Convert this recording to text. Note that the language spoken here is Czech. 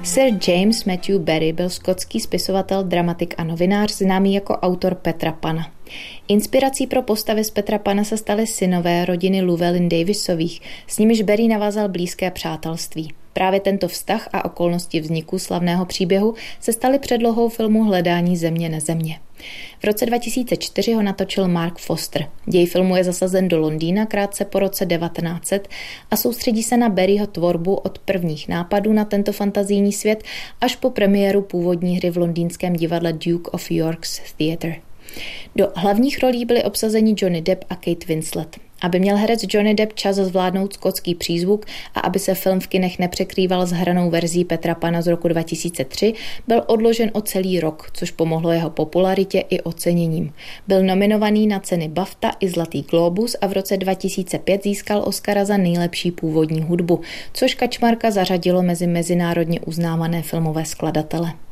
Sir James Matthew Barrie byl skotský spisovatel, dramatik a novinář známý jako autor Petra Pana. Inspirací pro postavy z Petra Pana se staly synové rodiny Llewellyn Davisových, s nimiž Barrie navázal blízké přátelství. Právě tento vztah a okolnosti vzniku slavného příběhu se staly předlohou filmu Hledání země nezemě. V roce 2004 ho natočil Mark Foster. Děj filmu je zasazen do Londýna krátce po roce 1900 a soustředí se na Barrieho tvorbu od prvních nápadů na tento fantazijní svět až po premiéru původní hry v londýnském divadle Duke of York's Theatre. Do hlavních rolí byli obsazeni Johnny Depp a Kate Winslet. Aby měl herec Johnny Depp čas zvládnout skotský přízvuk a aby se film v kinech nepřekrýval s hranou verzí Petra Pana z roku 2003, byl odložen o celý rok, což pomohlo jeho popularitě i oceněním. Byl nominovaný na ceny BAFTA i Zlatý glóbus a v roce 2005 získal Oscara za nejlepší původní hudbu, což Kačmarka zařadilo mezi mezinárodně uznávané filmové skladatele.